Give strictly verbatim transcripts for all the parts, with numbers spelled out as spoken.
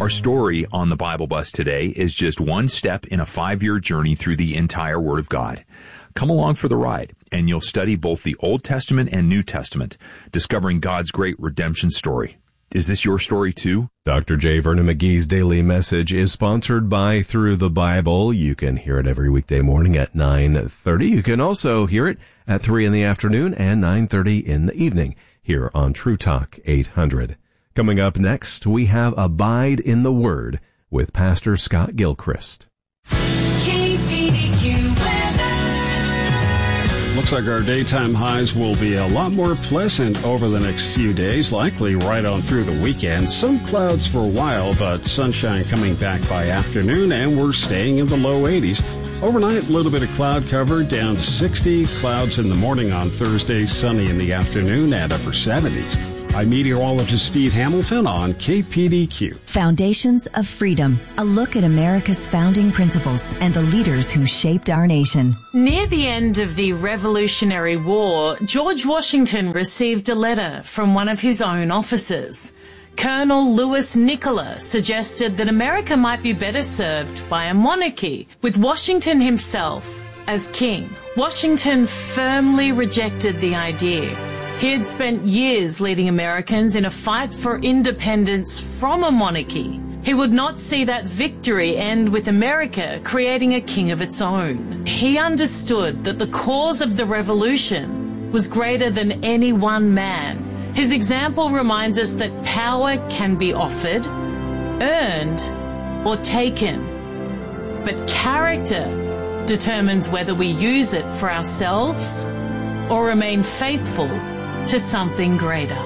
Our story on the Bible Bus today is just one step in a five-year journey through the entire Word of God. Come along for the ride, and you'll study both the Old Testament and New Testament, discovering God's great redemption story. Is this your story too? Doctor J. Vernon McGee's Daily Message is sponsored by Through the Bible. You can hear it every weekday morning at nine thirty. You can also hear it at three in the afternoon and nine thirty in the evening here on True Talk eight hundred. Coming up next, we have Abide in the Word with Pastor Scott Gilchrist. K P D Q weather. Looks like our daytime highs will be a lot more pleasant over the next few days, likely right on through the weekend. Some clouds for a while, but sunshine coming back by afternoon, and we're staying in the low eighties. Overnight, a little bit of cloud cover, down to sixty. Clouds in the morning on Thursday, sunny in the afternoon at upper seventies. I'm meteorologist Steve Hamilton on K P D Q. Foundations of Freedom, a look at America's founding principles and the leaders who shaped our nation. Near the end of the Revolutionary War, George Washington received a letter from one of his own officers. Colonel Louis Nicola suggested that America might be better served by a monarchy, with Washington himself as king. Washington firmly rejected the idea. He had spent years leading Americans in a fight for independence from a monarchy. He would not see that victory end with America creating a king of its own. He understood that the cause of the revolution was greater than any one man. His example reminds us that power can be offered, earned, or taken. But character determines whether we use it for ourselves or remain faithful to something greater.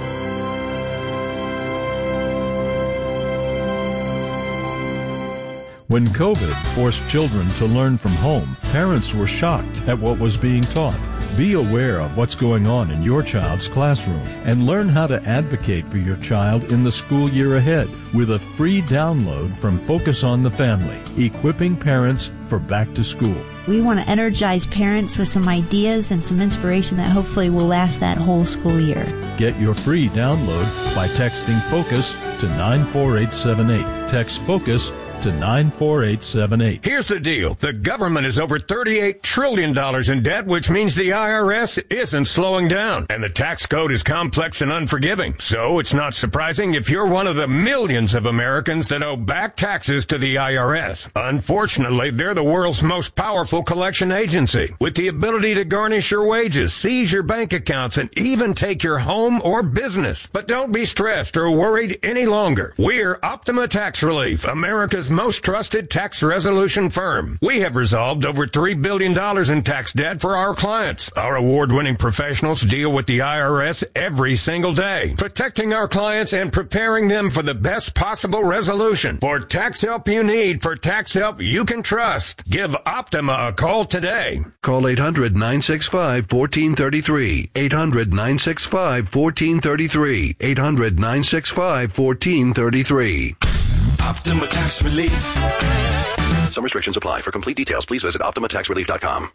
When COVID forced children to learn from home, parents were shocked at what was being taught. Be aware of what's going on in your child's classroom and learn how to advocate for your child in the school year ahead with a free download from Focus on the Family, equipping parents for back to school. We want to energize parents with some ideas and some inspiration that hopefully will last that whole school year. Get your free download by texting FOCUS to nine four eight seven eight. Text FOCUS to nine four eight seven eight. Here's the deal. The government is over thirty-eight trillion dollars in debt, which means the I R S isn't slowing down. And the tax code is complex and unforgiving. So it's not surprising if you're one of the millions of Americans that owe back taxes to the I R S. Unfortunately, they're the world's most powerful collection agency, with the ability to garnish your wages, seize your bank accounts, and even take your home or business. But don't be stressed or worried any longer. We're Optima Tax Relief, America's most trusted tax resolution firm. We have resolved over three billion dollars in tax debt for our clients. Our award-winning professionals deal with the I R S every single day, protecting our clients and preparing them for the best possible resolution. For tax help you need, for tax help you can trust, give Optima a call today. Call eight hundred nine six five one four three three. eight hundred nine six five one four three three. eight hundred nine six five one four three three. Optima Tax Relief. Some restrictions apply. For complete details, please visit optima tax relief dot com.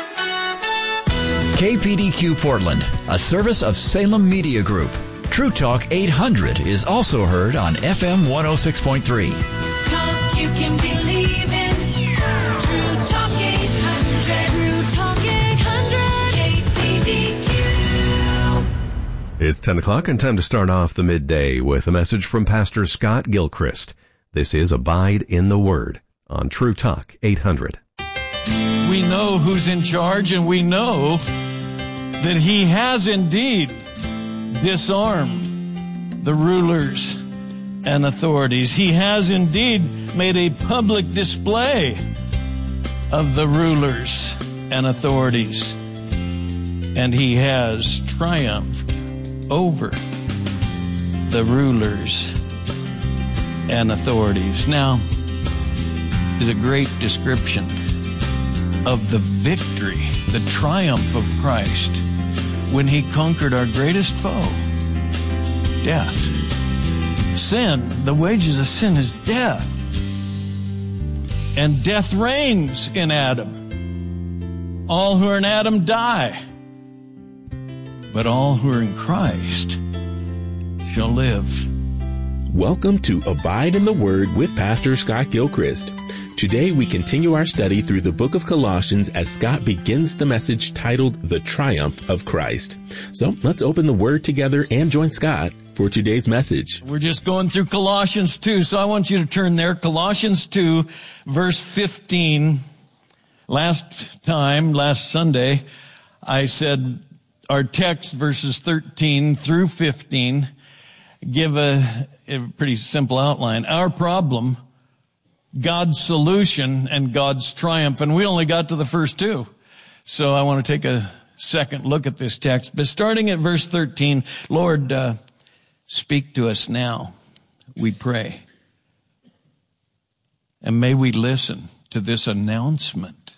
K P D Q Portland, a service of Salem Media Group. True Talk eight hundred is also heard on F M one oh six point three. Talk you can believe in. True Talk eight hundred. True Talk eight hundred. K P D Q. It's ten o'clock and time to start off the midday with a message from Pastor Scott Gilchrist. This is Abide in the Word on True Talk eight hundred. We know who's in charge, and we know that he has indeed disarmed the rulers and authorities. He has indeed made a public display of the rulers and authorities, and he has triumphed over the rulers and authorities. Now, is a great description of the victory, the triumph of Christ when he conquered our greatest foe, death. Sin, the wages of sin is death. And death reigns in Adam. All who are in Adam die. But all who are in Christ shall live Welcome to Abide in the Word with Pastor Scott Gilchrist. Today we continue our study through the book of Colossians as Scott begins the message titled The Triumph of Christ. So let's open the Word together and join Scott for today's message. We're just going through Colossians two, so I want you to turn there. Colossians two, verse fifteen. Last time, last Sunday, I said our text, verses thirteen through fifteen, give a, a pretty simple outline. Our problem, God's solution, and God's triumph. And we only got to the first two. So I want to take a second look at this text. But starting at verse thirteen, Lord, uh, speak to us now, we pray. And may we listen to this announcement.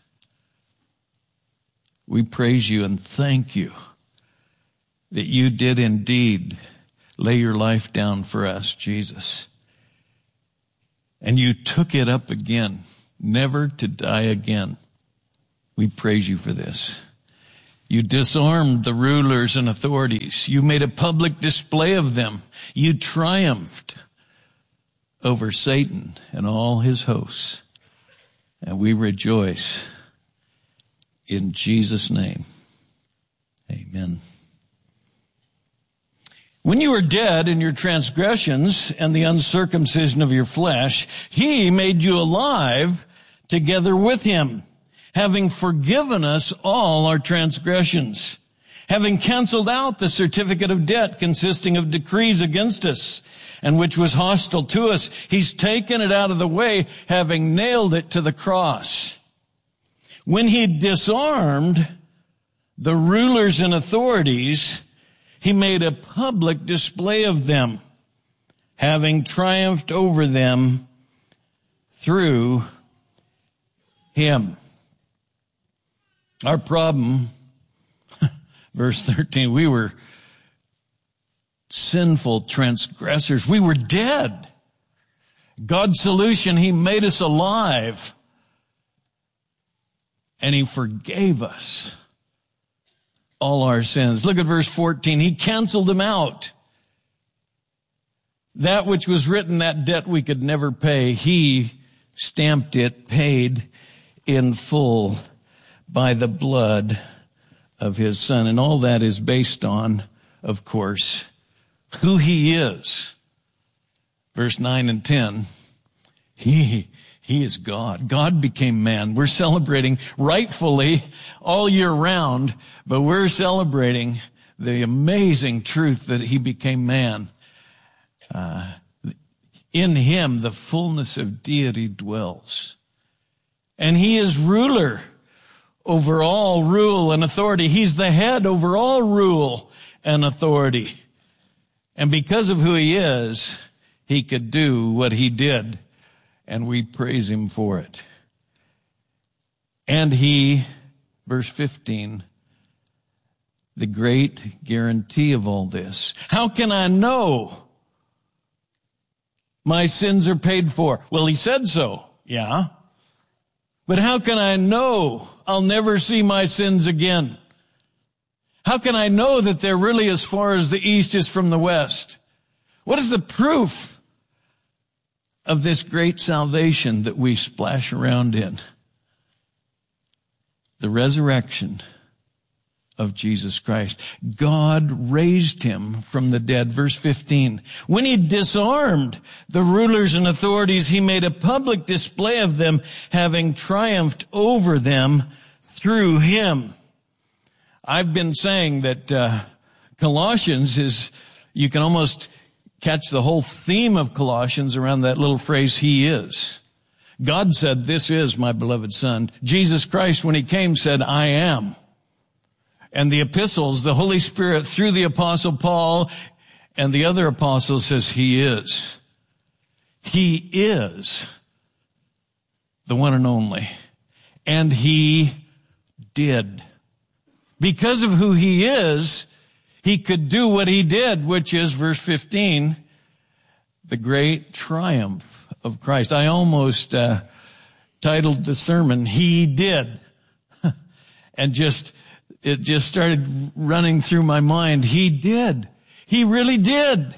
We praise you and thank you that you did indeed lay your life down for us, Jesus. And you took it up again, never to die again. We praise you for this. You disarmed the rulers and authorities. You made a public display of them. You triumphed over Satan and all his hosts. And we rejoice in Jesus' name. Amen. When you were dead in your transgressions and the uncircumcision of your flesh, he made you alive together with him, having forgiven us all our transgressions, having canceled out the certificate of debt consisting of decrees against us, and which was hostile to us. He's taken it out of the way, having nailed it to the cross. When he disarmed the rulers and authorities, he made a public display of them, having triumphed over them through him. Our problem, verse thirteen, we were sinful transgressors. We were dead. God's solution, he made us alive. And he forgave us all our sins. Look at verse fourteen. He canceled them out. That which was written, that debt we could never pay, he stamped it, paid in full by the blood of his Son. And all that is based on, of course, who he is. Verse nine and ten. He He is God. God became man. We're celebrating rightfully all year round, but we're celebrating the amazing truth that he became man. Uh, in him, the fullness of deity dwells. And he is ruler over all rule and authority. He's the head over all rule and authority. And because of who he is, he could do what he did. And we praise him for it. And he, verse fifteen, the great guarantee of all this. How can I know my sins are paid for? Well, he said so, yeah. But how can I know I'll never see my sins again? How can I know that they're really as far as the east is from the west? What is the proof of this great salvation that we splash around in? The resurrection of Jesus Christ. God raised him from the dead. Verse fifteen. When he disarmed the rulers and authorities, he made a public display of them, having triumphed over them through him. I've been saying that uh, Colossians is, you can almost catch the whole theme of Colossians around that little phrase, he is. God said, this is my beloved Son. Jesus Christ, when he came, said, I am. And the epistles, the Holy Spirit, through the Apostle Paul and the other apostles, says, he is. He is the one and only. And he did. Because of who he is, he could do what he did, which is, verse fifteen, the great triumph of Christ. I almost uh, titled the sermon, He Did. And just, it just started running through my mind. He did. He really did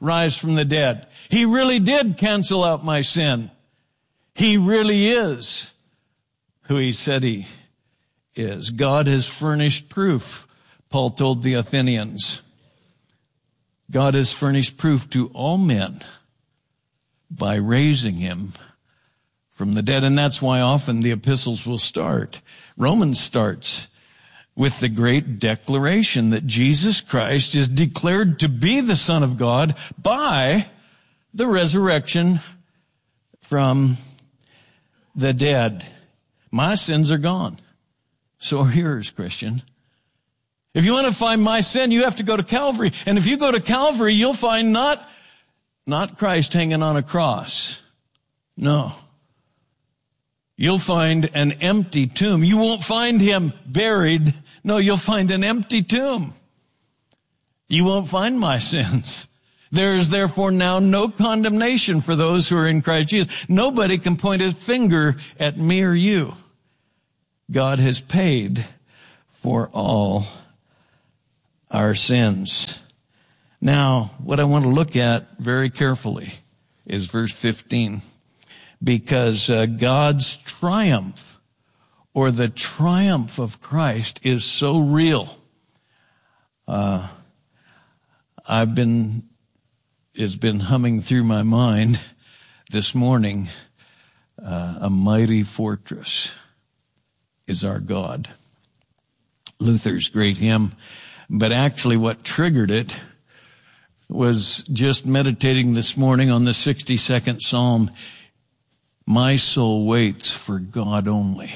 rise from the dead. He really did cancel out my sin. He really is who he said he is. God has furnished proof, Paul told the Athenians. God has furnished proof to all men by raising him from the dead. And that's why often the epistles will start. Romans starts with the great declaration that Jesus Christ is declared to be the Son of God by the resurrection from the dead. My sins are gone. So are yours, Christian. If you want to find my sin, you have to go to Calvary. And if you go to Calvary, you'll find not, not Christ hanging on a cross. No. You'll find an empty tomb. You won't find him buried. No, you'll find an empty tomb. You won't find my sins. There is therefore now no condemnation for those who are in Christ Jesus. Nobody can point a finger at me or you. God has paid for all our sins. Now, what I want to look at very carefully is verse fifteen. Because uh, God's triumph, or the triumph of Christ, is so real. Uh, I've been, it's been humming through my mind this morning. Uh, a mighty fortress is our God. Luther's great hymn. But actually what triggered it was just meditating this morning on the sixty-second Psalm. My soul waits for God only.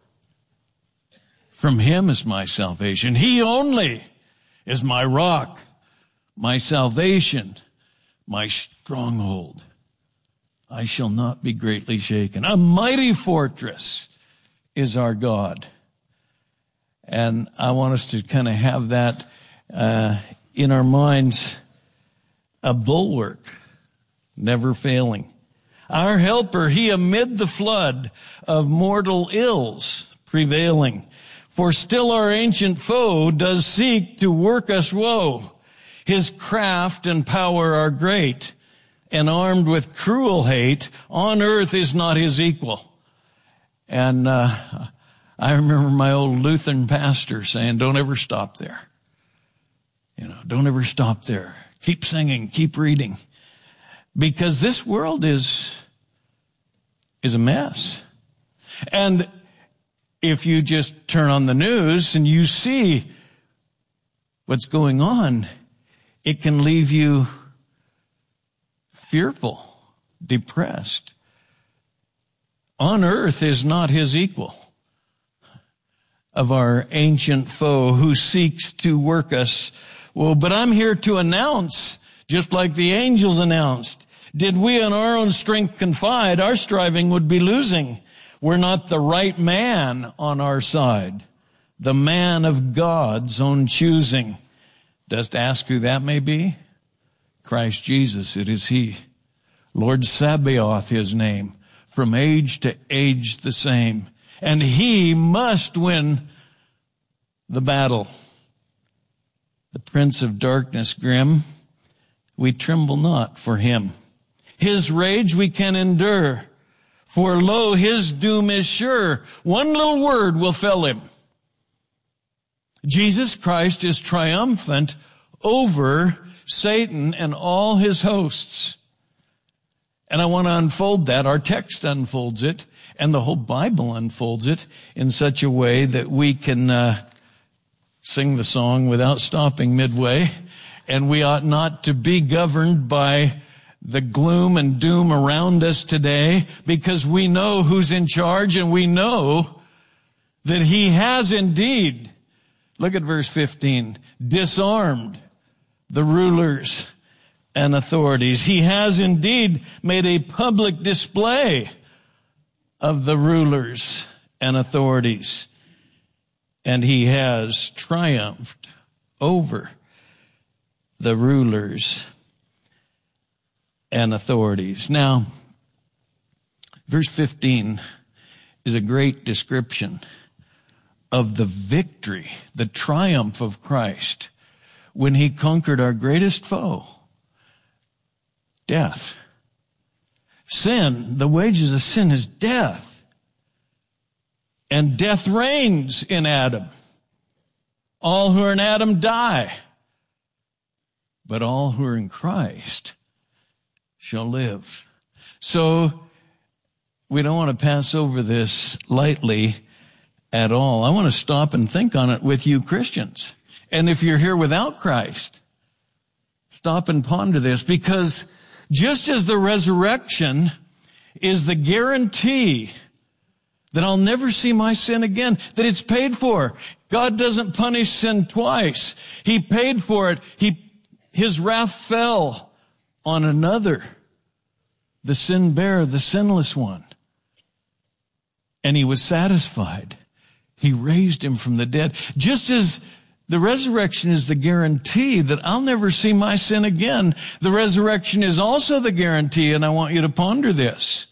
From him is my salvation. He only is my rock, my salvation, my stronghold. I shall not be greatly shaken. A mighty fortress is our God. And I want us to kind of have that uh, in our minds, a bulwark, never failing. Our helper, he amid the flood of mortal ills prevailing. For still our ancient foe does seek to work us woe. His craft and power are great, and armed with cruel hate, on earth is not his equal. And uh, I remember my old Lutheran pastor saying, don't ever stop there. You know, don't ever stop there. Keep singing, keep reading. Because this world is, is a mess. And if you just turn on the news and you see what's going on, it can leave you fearful, depressed. On earth is not his equal of our ancient foe who seeks to work us. Well, but I'm here to announce, just like the angels announced, did we in our own strength confide, our striving would be losing. We're not the right man on our side, the man of God's own choosing. Just ask who that may be. Christ Jesus, it is he. Lord Sabaoth, his name, from age to age the same. And he must win the battle. The prince of darkness grim, we tremble not for him. His rage we can endure, for lo, his doom is sure. One little word will fell him. Jesus Christ is triumphant over Satan and all his hosts. And I want to unfold that. Our text unfolds it, and the whole Bible unfolds it in such a way that we can uh, sing the song without stopping midway. And we ought not to be governed by the gloom and doom around us today, because we know who's in charge, and we know that he has indeed, look at verse fifteen, disarmed the rulers and authorities. He has indeed made a public display of the rulers and authorities, and he has triumphed over the rulers and authorities. Now, verse fifteen is a great description of the victory, the triumph of Christ when he conquered our greatest foe, death. Sin, the wages of sin is death. And death reigns in Adam. All who are in Adam die. But all who are in Christ shall live. So we don't want to pass over this lightly at all. I want to stop and think on it with you Christians. And if you're here without Christ, stop and ponder this, because just as the resurrection is the guarantee that I'll never see my sin again, that it's paid for. God doesn't punish sin twice. He paid for it. He, his wrath fell on another, the sin bearer, the sinless one. And he was satisfied. He raised him from the dead. Just as the resurrection is the guarantee that I'll never see my sin again, the resurrection is also the guarantee, and I want you to ponder this.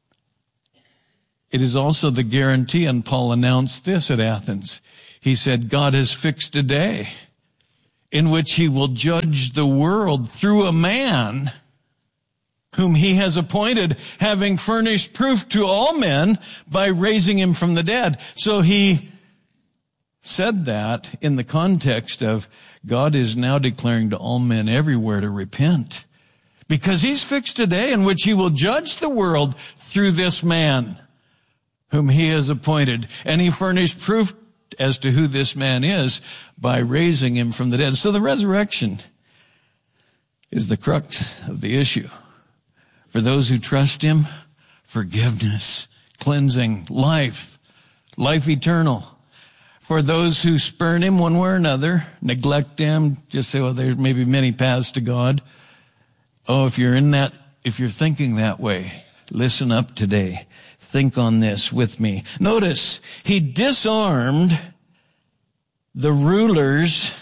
It is also the guarantee, and Paul announced this at Athens. He said, God has fixed a day in which he will judge the world through a man whom he has appointed, having furnished proof to all men by raising him from the dead. So he said that in the context of God is now declaring to all men everywhere to repent, because he's fixed a day in which he will judge the world through this man whom he has appointed. And he furnished proof as to who this man is by raising him from the dead. So the resurrection is the crux of the issue. For those who trust him, forgiveness, cleansing, life, life eternal. For those who spurn him one way or another, neglect him, just say, well, there's maybe many paths to God. Oh, if you're in that, if you're thinking that way, listen up today. Think on this with me. Notice, he disarmed the rulers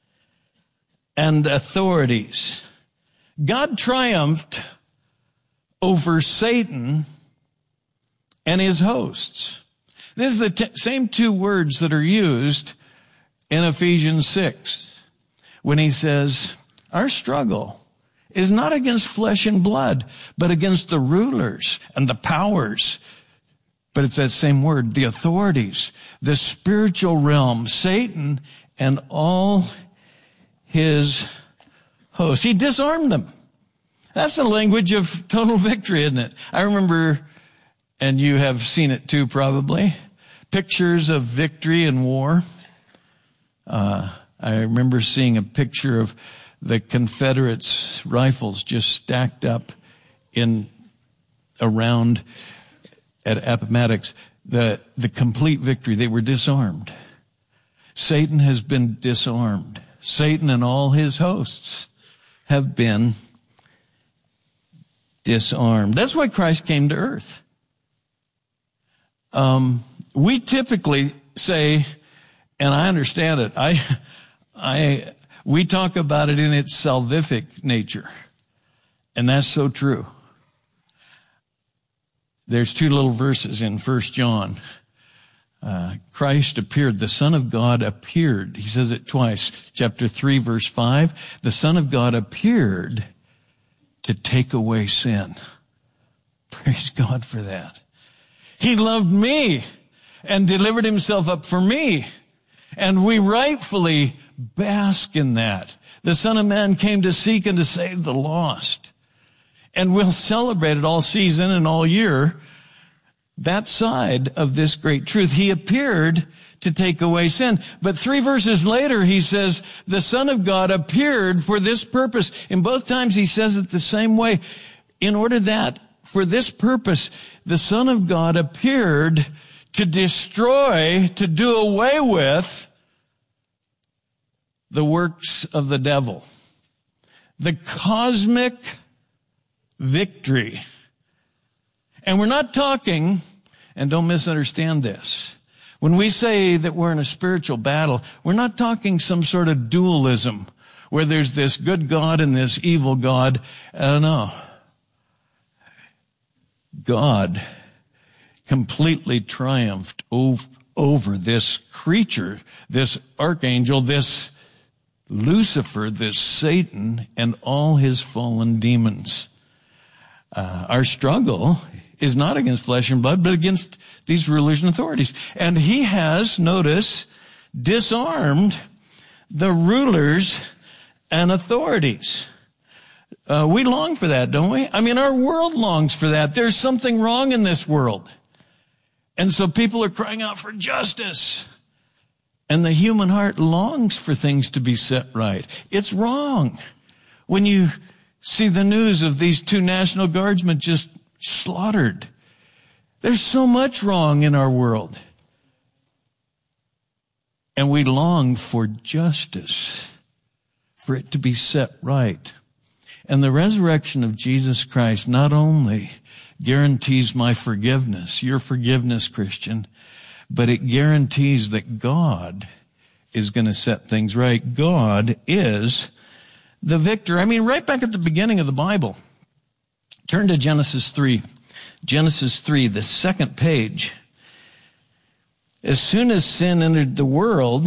and authorities. God triumphed over Satan and his hosts. This is the t- same two words that are used in Ephesians six when he says, our struggle is not against flesh and blood, but against the rulers and the powers. But it's that same word, the authorities, the spiritual realm, Satan and all his hosts. He disarmed them. That's the language of total victory, isn't it? I remember, and you have seen it too probably, pictures of victory in war. Uh, I remember seeing a picture of the Confederates' rifles just stacked up in around at Appomattox, the, the complete victory. They were disarmed. Satan has been disarmed. Satan and all his hosts have been disarmed. That's why Christ came to earth. Um, we typically say, and I understand it, I, I, we talk about it in its salvific nature. And that's so true. There's two little verses in First John. Uh, Christ appeared, the Son of God appeared. He says it twice. Chapter three, verse five. The Son of God appeared to take away sin. Praise God for that. He loved me and delivered himself up for me. And we rightfully bask in that. The Son of Man came to seek and to save the lost. And we'll celebrate it all season and all year, that side of this great truth. He appeared to take away sin. But three verses later, he says, the Son of God appeared for this purpose. In both times, he says it the same way. In order that, for this purpose, the Son of God appeared to destroy, to do away with the works of the devil. The cosmic victory. And we're not talking, and don't misunderstand this, when we say that we're in a spiritual battle, we're not talking some sort of dualism where there's this good God and this evil God. Uh, no. God completely triumphed over, over this creature, this archangel, this Lucifer, this Satan, and all his fallen demons. Uh, our struggle is not against flesh and blood, but against these rulers and authorities. And he has, notice, disarmed the rulers and authorities. Uh, we long for that, don't we? I mean, our world longs for that. There's something wrong in this world. And so people are crying out for justice. And the human heart longs for things to be set right. It's wrong when you see the news of these two National Guardsmen just slaughtered. There's so much wrong in our world. And we long for justice, for it to be set right. And the resurrection of Jesus Christ not only guarantees my forgiveness, your forgiveness, Christian, but it guarantees that God is going to set things right. God is the victor. I mean, right back at the beginning of the Bible. Turn to Genesis three. Genesis three, the second page. As soon as sin entered the world,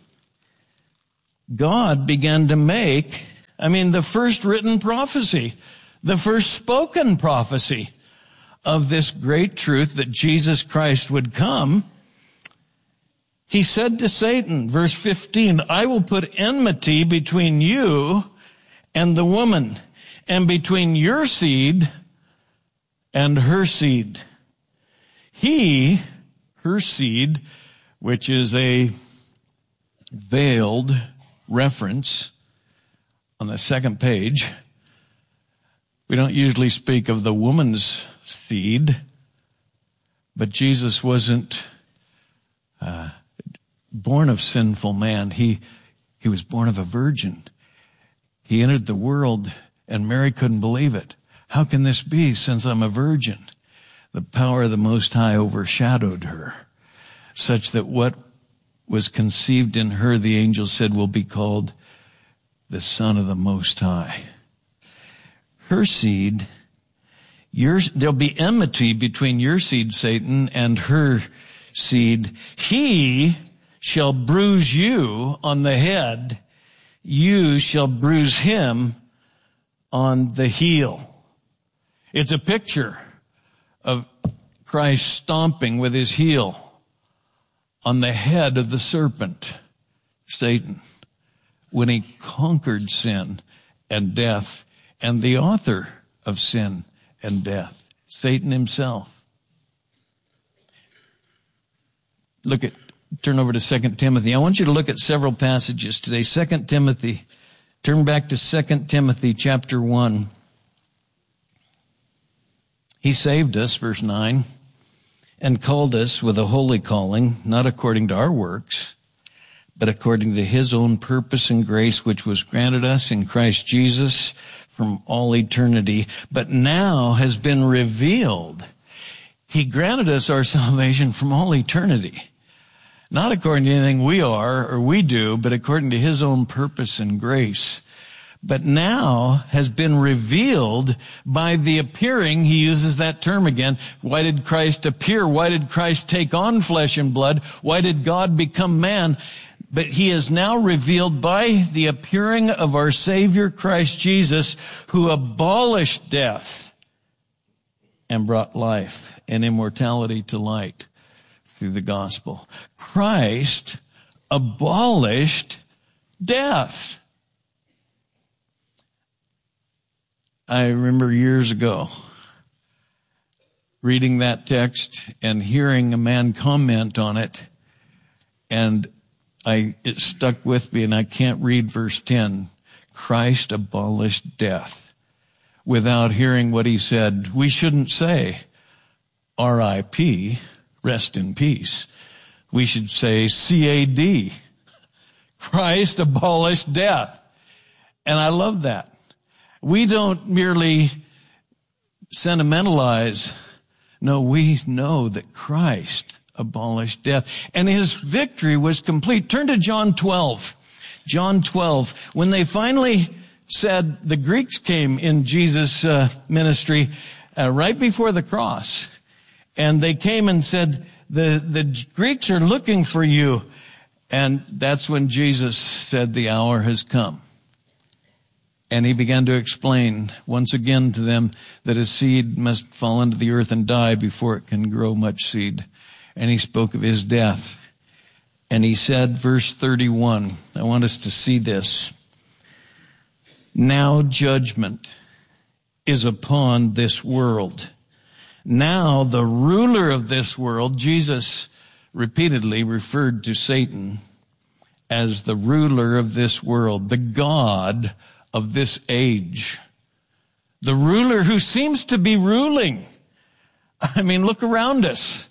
God began to make, I mean, the first written prophecy, the first spoken prophecy of this great truth that Jesus Christ would come. He said to Satan, verse fifteen, I will put enmity between you and the woman, and between your seed and her seed. He, her seed, which is a veiled reference on the second page. We don't usually speak of the woman's seed, but Jesus wasn't uh, born of sinful man. He, he was born of a virgin. He entered the world, and Mary couldn't believe it. How can this be since I'm a virgin? The power of the Most High overshadowed her, such that what was conceived in her, the angel said, will be called the Son of the Most High. Her seed, your, there'll be enmity between your seed, Satan, and her seed. He shall bruise you on the head. You shall bruise him on the heel. It's a picture of Christ stomping with his heel on the head of the serpent, Satan, when he conquered sin and death and the author of sin and death, Satan himself. Look at, turn over to Second Timothy. I want you to look at several passages today. Second Timothy, turn back to Second Timothy chapter one. He saved us, verse nine, and called us with a holy calling, not according to our works, but according to his own purpose and grace, which was granted us in Christ Jesus from all eternity, but now has been revealed. He granted us our salvation from all eternity, not according to anything we are or we do, but according to his own purpose and grace. But now has been revealed by the appearing. He uses that term again. Why did Christ appear? Why did Christ take on flesh and blood? Why did God become man? But he is now revealed by the appearing of our Savior Christ Jesus, who abolished death and brought life and immortality to light through the gospel. Christ abolished death. I remember years ago reading that text and hearing a man comment on it, and I, it stuck with me, and I can't read verse ten. Christ abolished death without hearing what he said. We shouldn't say R I P, rest in peace. We should say C A D, Christ abolished death. And I love that. We don't merely sentimentalize. No, we know that Christ abolished death, and his victory was complete. Turn to John twelve. John twelve. When they finally said, the Greeks came in Jesus' uh, ministry uh, right before the cross, and they came and said, the, the Greeks are looking for you. And that's when Jesus said, the hour has come. And he began to explain once again to them that a seed must fall into the earth and die before it can grow much seed. And he spoke of his death. And he said, verse thirty-one, I want us to see this. Now judgment is upon this world. Now the ruler of this world, Jesus repeatedly referred to Satan as the ruler of this world, the God of this age, the ruler who seems to be ruling. I mean, look around us.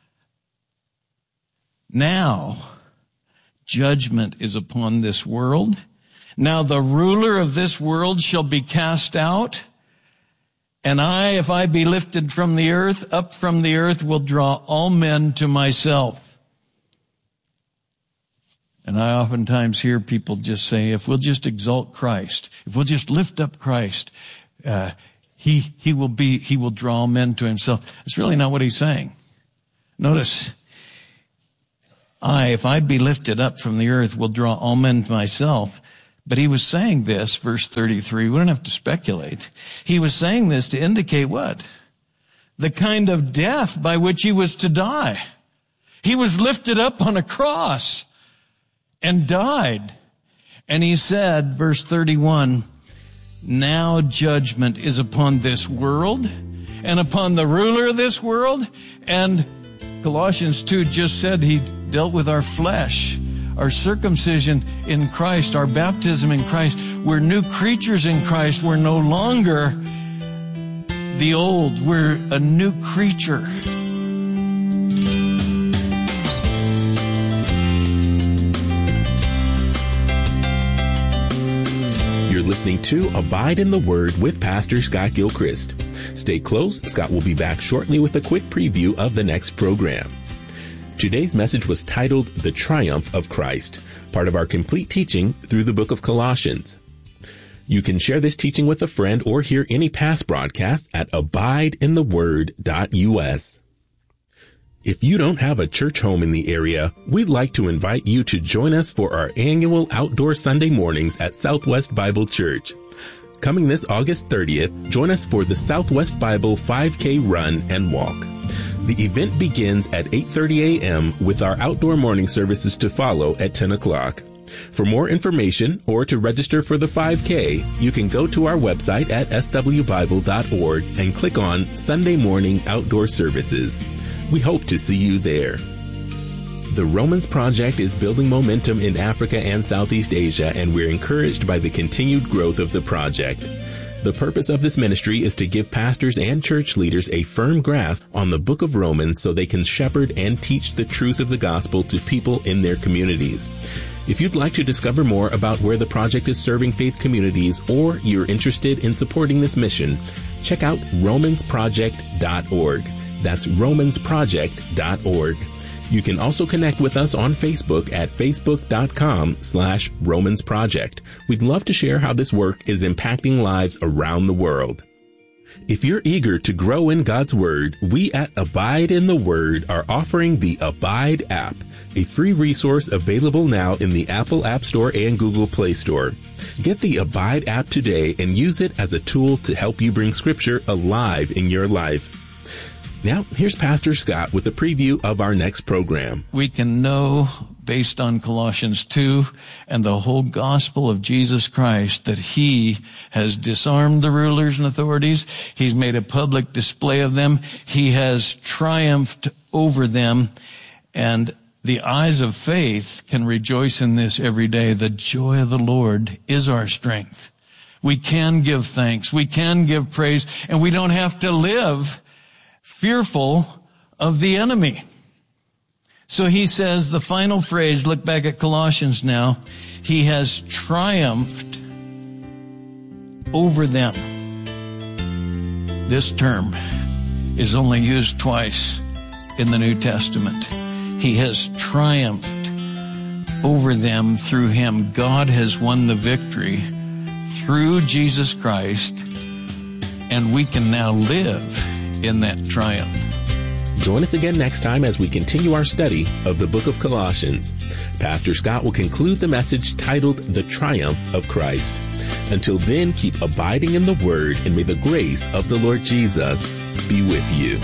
Now, judgment is upon this world. Now the ruler of this world shall be cast out. And I, if I be lifted from the earth, up from the earth, will draw all men to myself. And I oftentimes hear people just say, if we'll just exalt Christ, if we'll just lift up Christ, uh, he, he will be, he will draw all men to himself. That's really not what he's saying. Notice, I, if I be lifted up from the earth, will draw all men to myself. But he was saying this, verse thirty-three, we don't have to speculate. He was saying this to indicate what? The kind of death by which he was to die. He was lifted up on a cross and died. And he said, verse thirty-one, now judgment is upon this world and upon the ruler of this world. And Colossians two just said he dealt with our flesh. Our circumcision in Christ, our baptism in Christ. We're new creatures in Christ. We're no longer the old. We're a new creature. You're listening to Abide in the Word with Pastor Scott Gilchrist. Stay close. Scott will be back shortly with a quick preview of the next program. Today's message was titled The Triumph of Christ, part of our complete teaching through the book of Colossians. You can share this teaching with a friend or hear any past broadcasts at abide in the word dot U S. If you don't have a church home in the area, we'd like to invite you to join us for our annual outdoor Sunday mornings at Southwest Bible Church. Coming this August thirtieth, join us for the Southwest Bible five K Run and Walk. The event begins at eight thirty a.m. with our outdoor morning services to follow at ten o'clock. For more information or to register for the five K, you can go to our website at s w bible dot org and click on Sunday Morning Outdoor Services. We hope to see you there. The Romans Project is building momentum in Africa and Southeast Asia, and we're encouraged by the continued growth of the project. The purpose of this ministry is to give pastors and church leaders a firm grasp on the book of Romans so they can shepherd and teach the truths of the gospel to people in their communities. If you'd like to discover more about where the project is serving faith communities, or you're interested in supporting this mission, check out romans project dot org. That's romans project dot org. You can also connect with us on Facebook at facebook.com slash Romans Project. We'd love to share how this work is impacting lives around the world. If you're eager to grow in God's Word, we at Abide in the Word are offering the Abide app, a free resource available now in the Apple App Store and Google Play Store. Get the Abide app today and use it as a tool to help you bring Scripture alive in your life. Now, here's Pastor Scott with a preview of our next program. We can know, based on Colossians two and the whole gospel of Jesus Christ, that he has disarmed the rulers and authorities. He's made a public display of them. He has triumphed over them. And the eyes of faith can rejoice in this every day. The joy of the Lord is our strength. We can give thanks. We can give praise. And we don't have to live fearful of the enemy. So he says the final phrase, look back at Colossians now, he has triumphed over them. This term is only used twice in the New Testament. He has triumphed over them through him. God has won the victory through Jesus Christ, and we can now live in that triumph. Join us again next time as we continue our study of the book of Colossians. Pastor Scott will conclude the message titled The Triumph of Christ. Until then, keep abiding in the Word, and may the grace of the Lord Jesus be with you.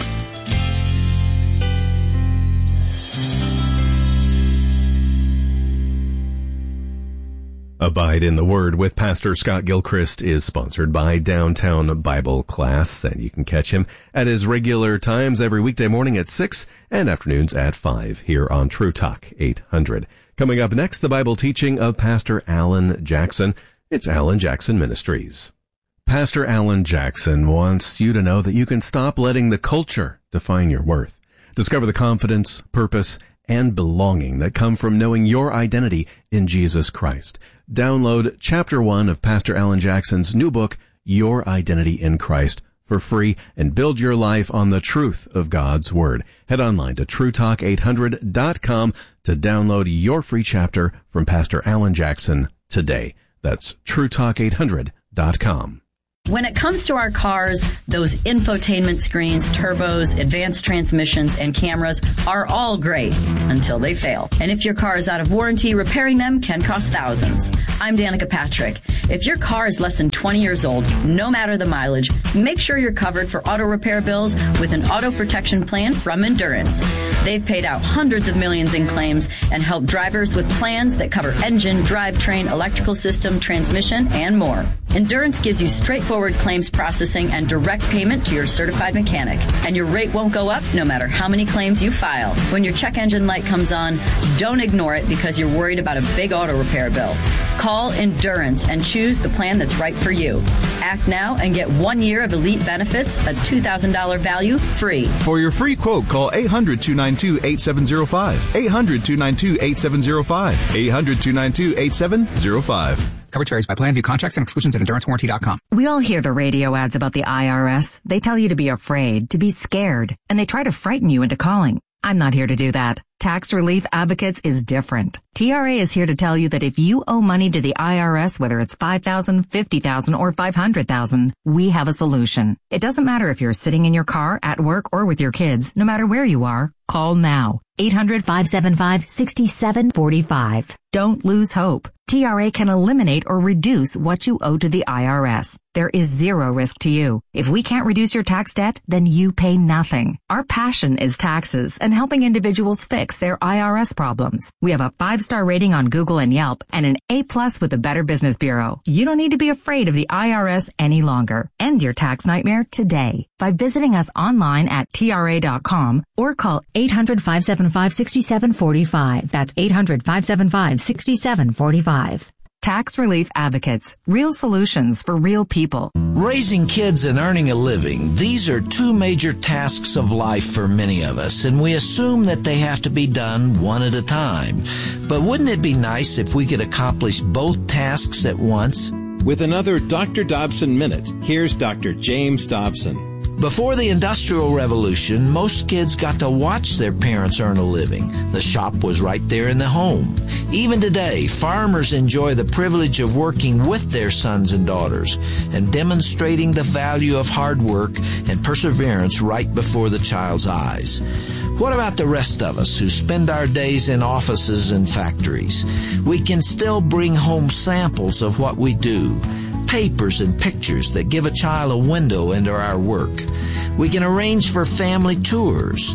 Abide in the Word with Pastor Scott Gilchrist is sponsored by Downtown Bible Class, and you can catch him at his regular times every weekday morning at six and afternoons at five here on True Talk eight hundred. Coming up next, the Bible teaching of Pastor Alan Jackson. It's Alan Jackson Ministries. Pastor Alan Jackson wants you to know that you can stop letting the culture define your worth. Discover the confidence, purpose, and belonging that come from knowing your identity in Jesus Christ. Download chapter one of Pastor Alan Jackson's new book, Your Identity in Christ, for free and build your life on the truth of God's Word. Head online to true talk eight hundred dot com to download your free chapter from Pastor Alan Jackson today. That's true talk eight hundred dot com. When it comes to our cars, those infotainment screens, turbos, advanced transmissions, and cameras are all great until they fail. And if your car is out of warranty, repairing them can cost thousands. I'm Danica Patrick. If your car is less than twenty years old, no matter the mileage, make sure you're covered for auto repair bills with an auto protection plan from Endurance. They've paid out hundreds of millions in claims and helped drivers with plans that cover engine, drivetrain, electrical system, transmission, and more. Endurance gives you straightforward claims processing and direct payment to your certified mechanic. And your rate won't go up no matter how many claims you file. When your check engine light comes on, don't ignore it because you're worried about a big auto repair bill. Call Endurance and choose the plan that's right for you. Act now and get one year of elite benefits, a two thousand dollars value, free. For your free quote, call eight hundred, two nine two, eight seven zero five. eight hundred, two nine two, eight seven zero five. eight hundred, two nine two, eight seven zero five. Coverage varies by plan. View contracts and exclusions at endurance warranty dot com. We all hear the radio ads about the I R S. They tell you to be afraid, to be scared, and they try to frighten you into calling. I'm not here to do that. Tax Relief Advocates is different. T R A is here to tell you that if you owe money to the I R S, whether it's five thousand dollars, fifty thousand dollars, or five hundred thousand dollars, we have a solution. It doesn't matter if you're sitting in your car, at work, or with your kids. No matter where you are, call now. eight hundred, five seven five, six seven four five. Don't lose hope. T R A can eliminate or reduce what you owe to the I R S. There is zero risk to you. If we can't reduce your tax debt, then you pay nothing. Our passion is taxes and helping individuals fix their I R S problems. We have a five-star rating on Google and Yelp and an A-plus with the Better Business Bureau. You don't need to be afraid of the I R S any longer. End your tax nightmare today by visiting us online at T R A dot com or call eight hundred, five seven five, six seven four five. That's eight hundred, five seven five, six seven four five. Tax Relief Advocates. Real solutions for real people. Raising kids and earning a living, these are two major tasks of life for many of us, and we assume that they have to be done one at a time. But wouldn't it be nice if we could accomplish both tasks at once? With another Doctor Dobson Minute, here's Doctor James Dobson. Before the Industrial Revolution, most kids got to watch their parents earn a living. The shop was right there in the home. Even today, farmers enjoy the privilege of working with their sons and daughters and demonstrating the value of hard work and perseverance right before the child's eyes. What about the rest of us who spend our days in offices and factories? We can still bring home samples of what we do. Papers and pictures that give a child a window into our work. We can arrange for family tours.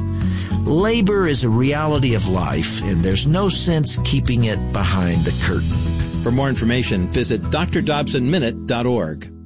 Labor is a reality of life, and there's no sense keeping it behind the curtain. For more information, visit D R Dobson Minute dot org.